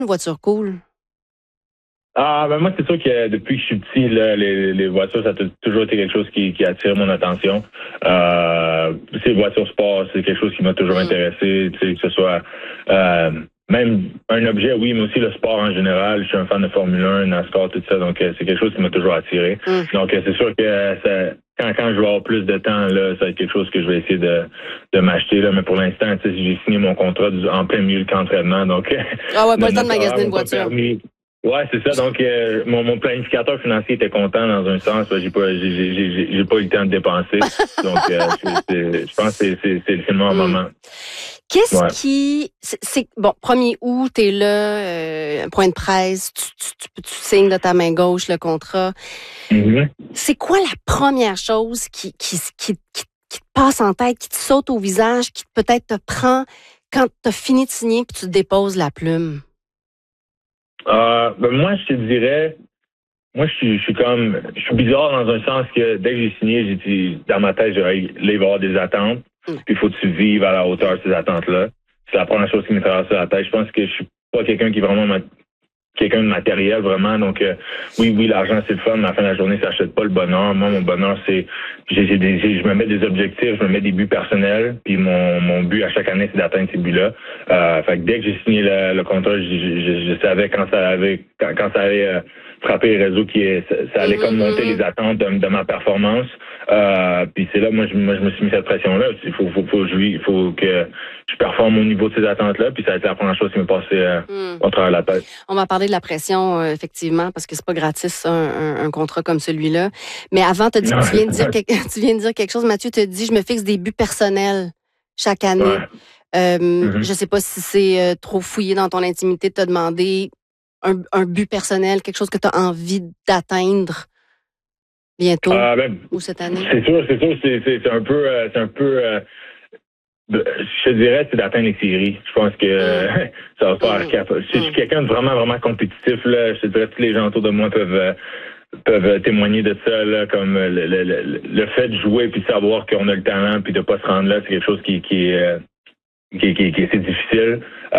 Une voiture cool. Ah, ben moi, c'est sûr que depuis que je suis petit, là, les voitures, ça a toujours été quelque chose qui a attiré mon attention. Ces voitures sport, c'est quelque chose qui m'a toujours intéressé, tu sais, que ce soit même un objet, oui, mais aussi le sport en général. Je suis un fan de Formule 1, NASCAR, tout ça, donc c'est quelque chose qui m'a toujours attiré. Donc, c'est sûr que quand je vais avoir plus de temps, là, ça va être quelque chose que je vais essayer de m'acheter, là. Mais pour l'instant, tu sais, j'ai signé mon contrat en plein milieu de l'entraînement, donc Ah ouais, pas le temps de notre horaire magasiner une m'a pas voiture. permis. Ouais, c'est ça. Donc, mon planificateur financier était content dans un sens. J'ai pas eu le temps de dépenser. Donc, je pense que c'est le moment. Qu'est-ce Ouais. qui... bon, 1er août, t'es là, point de presse, tu signes de ta main gauche le contrat. Mm-hmm. C'est quoi la première chose qui te passe en tête, qui te saute au visage, qui peut-être te prend quand t'as fini de signer puis tu déposes la plume? Ben moi, je te dirais, moi, je suis bizarre dans un sens que dès que j'ai signé, j'ai dit, dans ma tête, là, il va y avoir des attentes. Puis il faut que tu vives à la hauteur de ces attentes-là. C'est la première chose qui me traverse la tête. Je pense que je suis pas quelqu'un qui est vraiment quelqu'un de matériel, vraiment. Donc, oui, l'argent, c'est le fun, mais à la fin de la journée, ça n'achète pas le bonheur. Moi, mon bonheur, c'est, je me mets des objectifs, je me mets des buts personnels, puis mon but à chaque année, c'est d'atteindre ces buts-là. Fait que dès que j'ai signé le contrat, je savais quand ça allait frapper les réseaux, ça allait comme monter les attentes de ma performance. Puis c'est là, moi, je me suis mis cette pression-là. Il faut que je performe au niveau de ces attentes-là, puis ça a été la première chose qui m'est passée au travers de la tête. On va parler de la pression, effectivement, parce que c'est pas gratis, un contrat comme celui-là. Mais avant, tu viens de dire quelque chose, Mathieu, tu dit, je me fixe des buts personnels chaque année. Ouais. Je sais pas si c'est trop fouillé dans ton intimité de te demander un but personnel, quelque chose que tu as envie d'atteindre bientôt ou cette année. C'est sûr, c'est un peu je te dirais, c'est d'atteindre les séries. Je pense que ça va faire capable. Je suis quelqu'un de vraiment, vraiment compétitif, là. Je te dirais, tous les gens autour de moi peuvent témoigner de ça, là, comme le fait de jouer puis de savoir qu'on a le talent puis de pas se rendre là, c'est quelque chose qui est assez difficile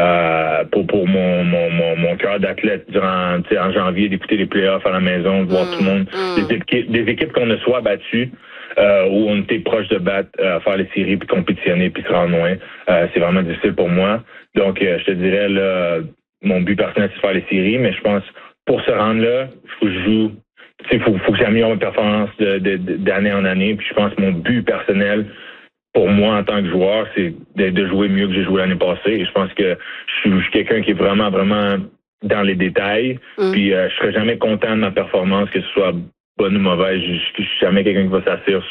pour mon cœur d'athlète en janvier, d'écouter les playoffs à la maison, de voir tout le monde, des équipes qu'on a soit battues où on était proche de battre, faire les séries puis compétitionner puis se rendre loin. C'est vraiment difficile pour moi. Donc, je te dirais, là, mon but personnel, c'est de faire les séries, mais je pense, pour se rendre là, il faut que je joue. Il faut que j'améliore ma performance d'année en année. Puis je pense que mon but personnel, pour moi, en tant que joueur, c'est de jouer mieux que j'ai joué l'année passée. Et je pense que je suis quelqu'un qui est vraiment, vraiment dans les détails. Puis je serai jamais content de ma performance, que ce soit bonne ou mauvaise. Je suis jamais quelqu'un qui va s'asseoir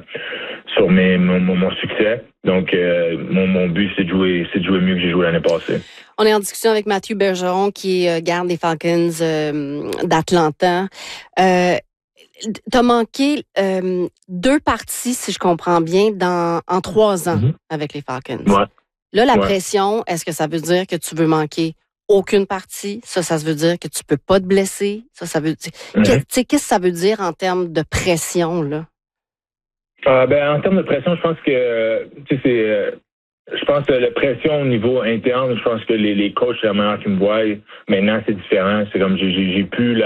sur mon succès. Donc, mon but, c'est de jouer mieux que j'ai joué l'année passée. On est en discussion avec Mathieu Bergeron, qui est garde des Falcons d'Atlanta. T'as manqué 2 parties, si je comprends bien, en 3 ans avec les Falcons. Ouais. Là, la pression, est-ce que ça veut dire que tu veux manquer aucune partie? Ça veut dire que tu peux pas te blesser? Ça veut dire... Qu'est-ce que ça veut dire en termes de pression, là? En termes de pression, je pense que je pense que la pression au niveau interne, je pense que les coachs, c'est la manière qu'ils me voient. Maintenant, c'est différent. C'est comme j'ai plus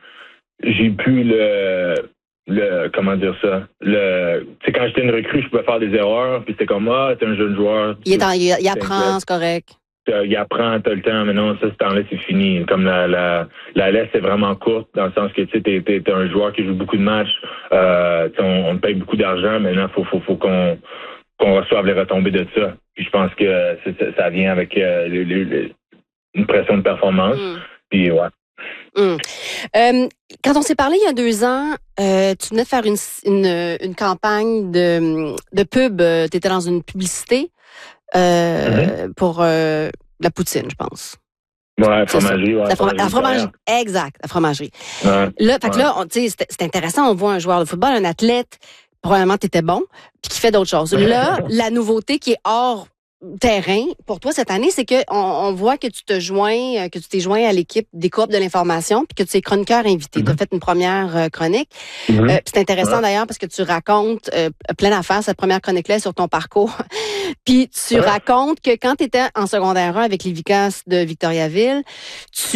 le comment dire ça, quand j'étais une recrue, je pouvais faire des erreurs, puis c'était comme t'es un jeune joueur. Il apprend, c'est correct. Il apprend, t'as le temps, mais non, ce temps-là, c'est fini. Comme la laisse est vraiment courte, dans le sens que t'es un joueur qui joue beaucoup de matchs, on te paye beaucoup d'argent, maintenant, faut qu'on reçoive les retombées de ça. Puis je pense que ça vient avec une pression de performance. Puis ouais. Quand on s'est parlé il y a 2 ans, tu venais de faire une campagne de pub. Tu étais dans une publicité pour la poutine, je pense. Ouais, la fromagerie. Ouais, la fromagerie. Exact, la fromagerie. Ouais, là, fait que là, c'est intéressant. On voit un joueur de football, un athlète, probablement tu étais bon, puis qui fait d'autres choses. Là, la nouveauté qui est hors terrain pour toi cette année, c'est que on voit que tu t'es joint à l'équipe des coop de l'information, puis que tu es chroniqueur invité. Tu as fait une première chronique. C'est intéressant d'ailleurs parce que tu racontes plein d'affaires. Cette première chronique-là sur ton parcours. Puis tu racontes que quand tu étais en secondaire 1 avec les Vicas de Victoriaville,